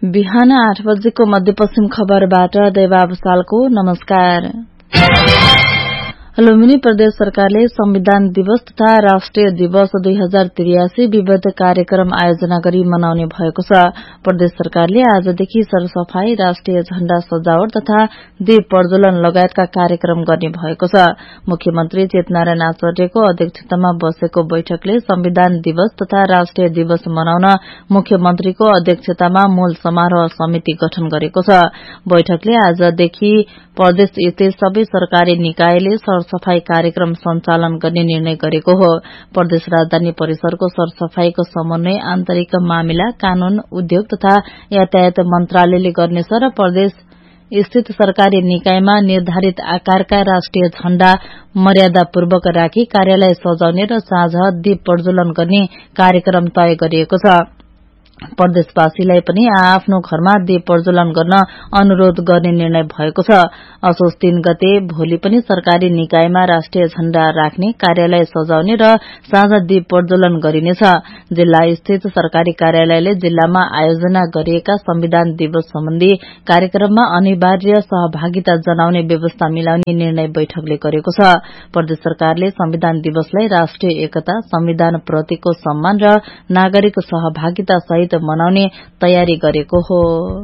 बिहान 8 बजेको मध्यपश्चिम खबरबाट देवाब सालको नमस्कार। लुम्बिनी प्रदेश सरकारले संविधान दिवस तथा राष्ट्रिय दिवस 2083 विविध कार्यक्रम आयोजना गरी मनाउने भएको छ। प्रदेश सरकारले आजदेखि सरसफाई, राष्ट्रिय झण्डा सजावट तथा दीप प्रज्वलन लगायतका कार्यक्रम गर्ने भएको छ। मुख्यमन्त्री चेतनारायण आचार्यको अध्यक्षतामा बसेको बैठकले संविधान दिवस तथा राष्ट्रिय दिवस मनाउन मुख्यमन्त्रीको अध्यक्षतामा मूल समारोह समिति गठन गरेको छ। बैठकले आजदेखि प्रदेश स्थित सबै सरकारी निकायले सरसफाई कार्यक्रम सञ्चालन गर्ने निर्णय गरेको हो। प्रदेश राजधानी परिसरको सरसफाईको समन्वय आन्तरिक मामिला, कानून, उद्योग तथा यातायात मन्त्रालयले गर्नेछ र प्रदेश स्थित सरकारी निकायमा निर्धारित आकारका राष्ट्रिय झण्डा मर्यादापूर्वक राखी कार्यालय सजाउने र साँझ दीप प्रज्वलन गर्ने कार्यक्रम तय गरिएको छ। प्रदेशवासीलाई पनि आफ्नो घरमा दीप प्रज्वलन गर्न अनुरोध गर्ने निर्णय भएको छ। असोज 3 गते भोलि पनि सरकारी निकायमा राष्ट्रिय झण्डा राख्ने, कार्यालय सजाउने र साँझ दीप प्रज्वलन गरिनेछ। जिल्ला स्थित सरकारी कार्यालयले जिल्लामा आयोजना गरिएका संविधान दिवस सम्बन्धी कार्यक्रममा अनिवार्य सहभागिता जनाउने व्यवस्था मिलाउने निर्णय बैठकले गरेको छ। प्रदेश सरकारले संविधान दिवसलाई राष्ट्रिय एकता, संविधान प्रतिको सम्मान र नागरिक सहभागिता सहित मनाउने तयारी गरेको हो।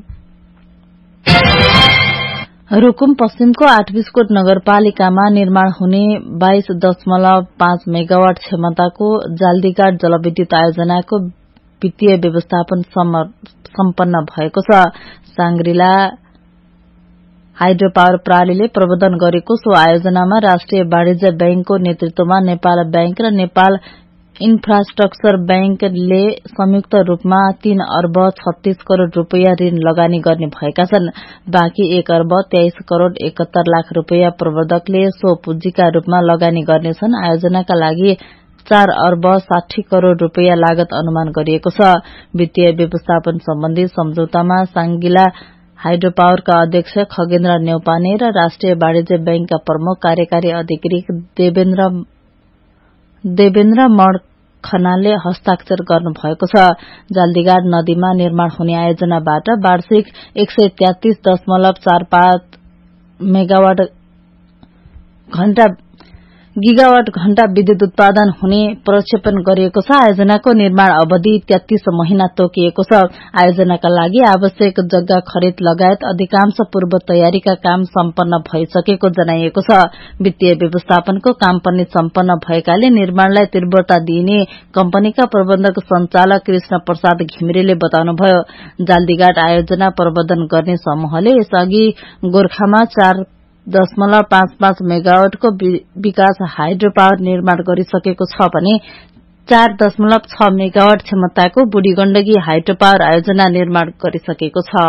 रूकुम पश्चिमको 8 बिस्कोट नगरपालिकामा निर्माण हुने 22.5 मेगावाट क्षमताको जाल्दीघाट जलविद्युत आयोजनाको वित्तीय व्यवस्थापन सम्पन्न भएको छ। सांग्रिला हाइड्रो पावर प्रणालीले प्रबन्धन गरेको सो आयोजनामा राष्ट्रिय वाणिज्य बैंकको नेतृत्वमा नेपाल बैंक र नेपाल इन्फ्रास्ट्रक्चर बैंकले संयुक्त रूपमा 3 अर्ब 36 करोड़ रूपैयाँ ऋण लगानी गर्ने भएका छन्। बाँकी 1 अर्ब 23 करोड़ 71 लाख रूपैयाँ प्रवर्धकले सो पुँजीका रूपमा लगानी गर्नेछन्। आयोजनाका लागि 4 अर्ब 60 करोड़ रूपैयाँ लागत अनुमान गरिएको छ। वित्तीय व्यवस्थापन सम्बन्धी सम्झौतामा सांगिला हाइड्रो पावरका अध्यक्ष खगेन्द्र न्यौपाने र राष्ट्रिय वाणिज्य बैंकका प्रमुख कार्यकारी अधिकारी देवेन्द्र मणखनालले हस्ताक्षर गर्नुभएको छ। जाल्दीघाट नदीमा निर्माण हुने आयोजनाबाट वार्षिक 133.45 गिगावाट घण्टा विद्युत उत्पादन हुने प्रक्षेपण गरिएको छ। आयोजनाको निर्माण अवधि 33 महिना तोकिएको छ। आयोजनाका लागि आवश्यक जग्गा खरिद लगायत अधिकांश पूर्व तयारीका काम सम्पन्न भइसकेको जनाइएको छ। वित्तीय व्यवस्थापनको काम पनि सम्पन्न भएकाले निर्माणलाई तीव्रता दिइने कम्पनीका प्रबन्धक संचालक कृष्ण प्रसाद घिमिरेले बताउनुभयो। जाल्दीघाट आयोजना प्रबन्धन गर्ने समूहले यसअघि गोर्खामा 4.55 मेगावाटको विकास हाइड्रो पावर निर्माण गरिसकेको छ भने 4.6 मेगावाट क्षमताको बुढी गण्डकी हाइड्रो पावर आयोजना निर्माण गरिसकेको छ।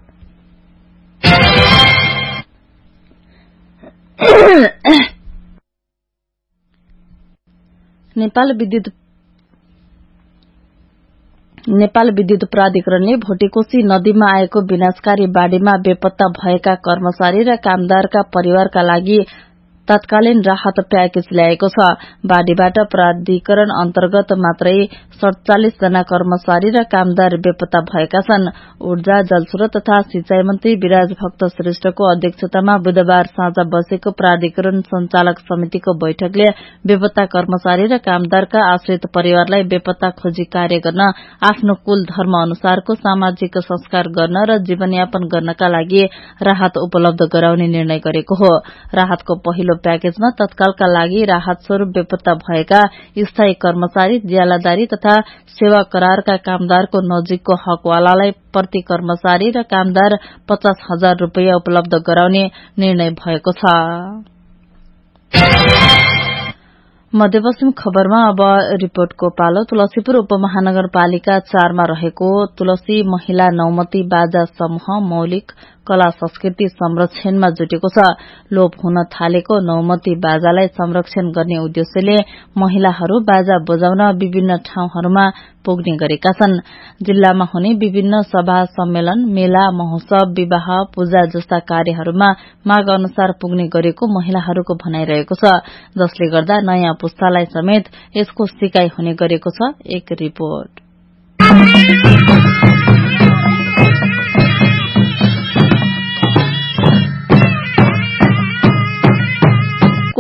नेपाल विद्युत प्राधिकरणले भोटेकोशी नदीमा आएको विनाशकारी बाढ़ीमा बेपत्ता भएका कर्मचारी र कामदारका परिवारका लागि तत्कालीन राहत प्याकेज ल्याएको छ। बाढ़ीबाट प्राधिकरण अन्तर्गत मात्रै 47 जना कर्मचारी र कामदार बेपत्ता भएका छन्। ऊर्जा, जलस्रोत तथा सिंचाई मन्त्री विराज भक्त श्रेष्ठको अध्यक्षतामा बुधबार साँझ बसेको प्राधिकरण संचालक समितिको बैठकले बेपत्ता कर्मचारी र कामदारका आश्रित परिवारलाई बेपत्ता खोजी कार्य गर्न, आफ्नो कुल धर्म अनुसारको सामाजिक संस्कार गर्न र जीवनयापन गर्नका लागि राहत उपलब्ध गराउने निर्णय गरेको हो। राहतको पहिलो प्याकेजमा तत्कालका लागि राहत स्वरूप बेपत्ता भएका स्थायी कर्मचारी, ज्यालादारी तथा सेवा करारका कामदारको नजिकको हकवालालाई प्रति कर्मचारी र कामदार 50,000 रूपैयाँ उपलब्ध गराउने निर्णय भएको छ। मध्यपश्चिम खबरमा अब रिपोर्टको पालो। तुलसीपुर उपमहानगरपालिका 4 मा रहेको तुलसी महिला नौमती बाजा समूह मौलिक कला संस्कृति संरक्षणमा जुटेको छ। लोप हुन थालेको नौमती बाजालाई संरक्षण गर्ने उद्देश्यले महिलाहरू बाजा बजाउन विभिन्न ठाउँहरूमा पुग्ने गरेका छन्। जिल्लामा हुने विभिन्न सभा सम्मेलन, मेला, महोत्सव, विवाह, पूजा जस्ता कार्यहरूमा माग अनुसार पुग्ने गरेको महिलाहरूको भनाइरहेको छ, जसले गर्दा नयाँ पुस्तालाई समेत यसको सिकाइ हुने गरेको छ। एक रिपोर्ट।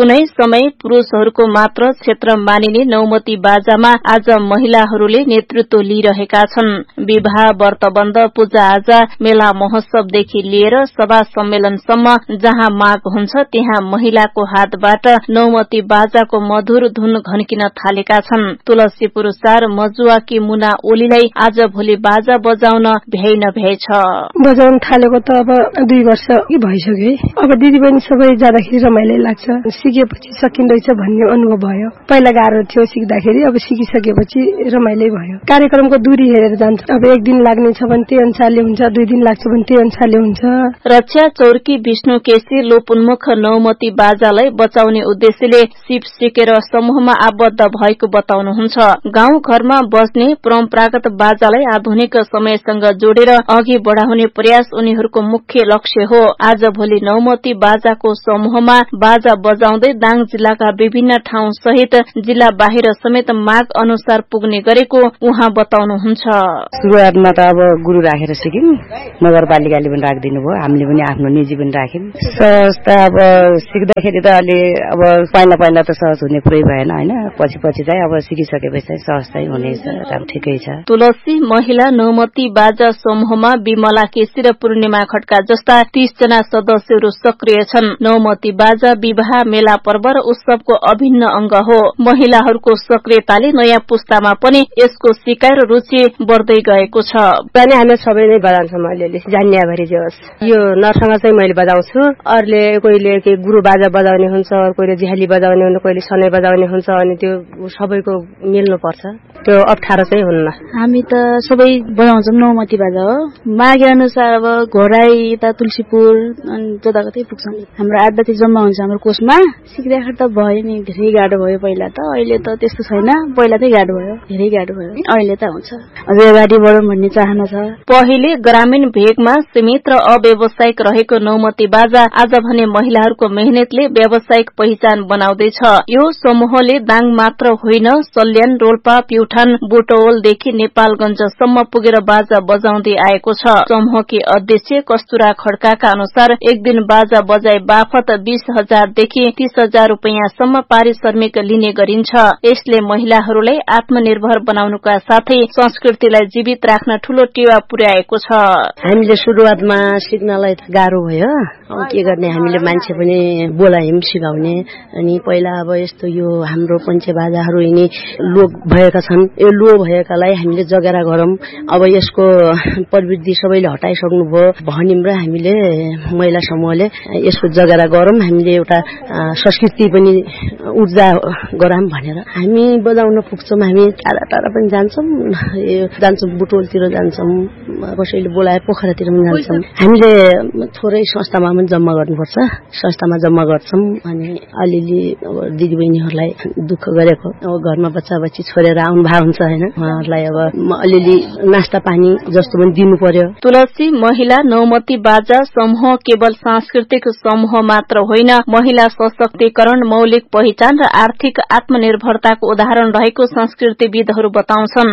कुनै समय पुरूषहरूको मात्र क्षेत्र मानिने नौमती बाजामा आज महिलाहरूले नेतृत्व लिइरहेका छन्। विवाह, व्रतबन्ध, पूजा-आजा, मेला महोत्सवदेखि लिएर सभा सम्मेलनसम्म जहाँ माग हुन्छ त्यहाँ महिलाको हातबाट नौमती बाजाको मधुर धुन घन्किन थालेका छन्। तुलसीपुर 4 मजुवाकी मुना ओलीलाई आज भोलि बाजा बजाउन भ्याइ नभ्याइ छ। बजाउन थालेको त अब 2 वर्ष भइसक्यो। अब दिदीबहिनी सबै जाँदाखेरि रमाइलो लाग्छ। सिकेपछि सकिँदैछ भन्ने अनुभव भयो। पहिला गाह्रो थियो सिक्दाखेरि, अब सिकिसकेपछि रमाइलो भयो। कार्यक्रमको दूरी हेरेर जान्छ। अब 1 दिन लाग्ने छ भने त्यही अनुसारले हुन्छ, 2 दिन लाग्छ भने त्यही अनुसारले हुन्छ। रक्षा चौरकी विष्णु केसी लोपोन्मुख नौमती बाजालाई बचाउने उद्देश्यले सिप सिकेर समूहमा आबद्ध भएको बताउनुहुन्छ। गाउँ घरमा बज्ने परम्परागत बाजालाई आधुनिक समयसँग जोडेर अघि बढ़ाउने प्रयास उनीहरूको मुख्य लक्ष्य हो। आज भोलि नौमती बाजाको समूहमा बाजा बजाउँदै दाङ जिल्लाका विभिन्न ठाउँ सहित जिल्ला बाहिर समेत माग अनुसार पुग्ने गरेको उहाँ बताउनुहुन्छ। सुरुवातमा त अब गुरु राखेर सिक्यौं, नगरपालिकाले पनि राखिदिनु भयो, हामीले पनि आफ्नो निजी पनि राख्यौं। सहज त अब सिक्दाखेरि त अलि अब पहिला त सहज हुने कुरै भएन हैन, पछि चाहिँ अब सिकिसकेपछि चाहिँ सहज चाहिँ हुनेछ, राम्रो ठिकै छ। तुलसी महिला नौमती बाजा समूहमा विमला केसी र पूर्णिमा खड्का जस्ता 30 जना सदस्यहरू सक्रिय छन्। नौमती बाजा विवाह, मेला, पर्व र उत्सवको अभिन्न अंग हो। महिलाहरूको सक्रियताले नयाँ पुस्तामा पनि यसको सिकाइ र रुचि बढ्दै गएको छ। पनि हामी सबै नै बजाउँछौँ, अलिअलि जान्ने भरि जे होस्। यो नरसँग चाहिँ मैले बजाउँछु। अरूले कोहीले के गुरु बाजा बजाउने हुन्छ, कोहीले झ्याली बजाउने हुन्छ, कोहीले सनै बजाउने हुन्छ, अनि त्यो सबैको मिल्नु पर्छ। त्यो अप्ठ्यारो चाहिँ हुन्न। हामी त सबै बजाउँछौँ, नौमती बाजा हो। मागे अनुसार अब घोराई यता तुलसीपुर अनि जताकतै पुग्छौँ। हाम्रो 8 जति जम्मा हुन्छ हाम्रो कोषमा। सिक्दाखेरि त भयो नि, धेरै गाह्रो भयो पहिला त, अहिले त त्यस्तो छैन। पहिला चाहिँ गाह्रो भयो, धेरै गाह्रो भयो, अहिले त हुन्छ। अझै अगाडि बढौँ भन्ने चाहना छ। पहिले ग्रामीण भेगमा सीमित र अव्यावसायिक रहेको नौमती बाजा आज भने महिलाहरूको मेहनतले व्यावसायिक पहिचान बनाउँदैछ। यो समूहले दाङ मात्र होइन, सल्यान, रोल्पा, प्युठान, बुटवलदेखि नेपालगञ्जसम्म पुगेर बाजा बजाउँदै आएको छ। समूहकी अध्यक्ष कस्तुरा खड्काका अनुसार एक दिन बाजा बजाए बापत 20,000 देखि 30,000 रुपैयाँसम्म पारिश्रमिक लिने गरिन्छ। यसले महिलाहरूलाई आत्मनिर्भर बनाउनुका साथै संस्कृतिलाई जीवित राख्न ठूलो टेवा पुर्याएको छ। हामीले सुरुवातमा सिक्नलाई गाह्रो भयो, के गर्ने, हामीले मान्छे पनि बोलायौं सिकाउने। अनि पहिला अब यस्तो यो हाम्रो पञ्चे बाजाहरू यिनी लोप भएका छन्, यो लोप भएकालाई हामीले जगेरा गरौँ। अब यसको प्रवृत्ति सबैले हटाइसक्नु भयो भनिम र हामीले महिला समूहले यसको जगेरा गरौँ, हामीले एउटा संस्कृति पनि ऊर्जा गराम भनेर हामी बजाउन पुग्छौँ। हामी टाढा पनि जान्छौँ, बुटोलतिर जान्छौँ, कसैले बोलाए पोखरातिर पनि जान्छौँ। हामीले थोरै संस्थामा पनि जम्मा गर्नुपर्छ, संस्थामा जम्मा गर्छौँ। अनि अलिअलि अब दिदीबहिनीहरूलाई दुःख गरेको, अब घरमा बच्चा बच्ची छोडेर आउनु भएको हुन्छ होइन, उहाँहरूलाई अब अलिअलि नास्ता पानी जस्तो पनि दिनु पर्यो। तुलसी महिला नौमती बाजा समूह केवल सांस्कृतिक समूह मात्र होइन, महिला सशक्तिकरण, मौलिक पहिचान र आर्थिक आत्मनिर्भरताको उदाहरण रहेको संस्कृतिविदहरू बताउँछन्।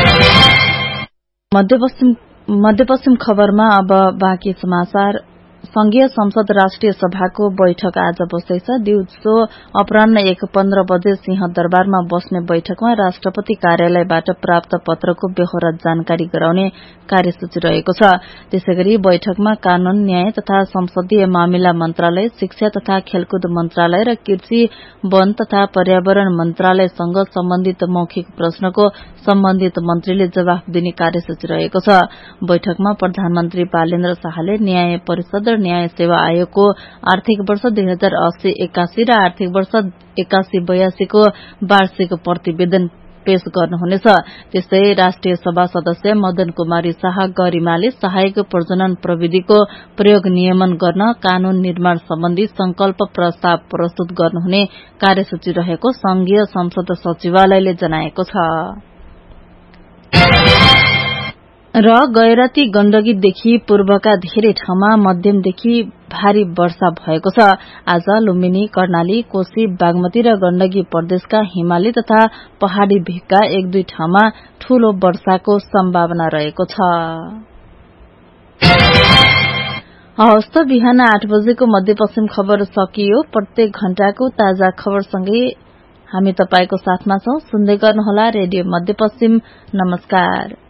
मध्यपश्चिम खबरमा अब बाँकी समाचार। संघीय संसद राष्ट्रिय सभाको बैठक आज बस्दैछ। दिउँसो अपराह्न 1:15 बजे सिंहदरबारमा बस्ने बैठकमा राष्ट्रपति कार्यालयबाट प्राप्त पत्रको बेहोरा जानकारी गराउने कार्यसूची रहेको छ। त्यसैगरी बैठकमा कानून, न्याय तथा संसदीय मामिला मन्त्रालय, शिक्षा तथा खेलकुद मन्त्रालय र कृषि, वन तथा पर्यावरण मन्त्रालयसँग सम्बन्धित मौखिक प्रश्नको सम्बन्धित मन्त्रीले जवाफ दिने कार्यसूची रहेको छ। बैठकमा प्रधानमन्त्री बालेन्द्र शाहले न्याय परिषद र न्याय सेवा आयोगको आर्थिक वर्ष 2080-81 र आर्थिक वर्ष 81-82 को वार्षिक प्रतिवेदन पेश गर्नुहुनेछ। त्यस्तै राष्ट्रिय सभा सदस्य मदन कुमारी शाह गरिमाले सहायक प्रजनन प्रविधिको प्रयोग नियमन गर्न कानून निर्माण सम्बन्धी संकल्प प्रस्ताव प्रस्तुत गर्नुहुने कार्यसूची रहेको संघीय संसद सचिवालयले जनाएको छ। र गैरती गण्डकीदेखि पूर्वका धेरै ठाउँमा मध्यमदेखि भारी वर्षा भएको छ। आज लुम्बिनी, कर्णाली, कोशी, बागमती र गण्डकी प्रदेशका हिमाली तथा पहाड़ी भेगका 1-2 ठाउँमा ठूलो वर्षाको सम्भावना रहेको छ। हवस् त बिहान 8 बजेको मध्यपश्चिम खबर सकियो। प्रत्येक घण्टाको ताजा खबरसँगै हामी तपाईको साथमा छौं। सुन्दै गर्नुहोला रेडियो मध्यपश्चिम। नमस्कार।